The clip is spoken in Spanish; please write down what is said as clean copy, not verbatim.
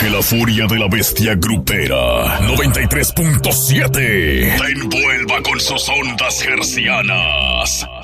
que la furia de la bestia grupera 93.7 te envuelva con sus ondas hercianas.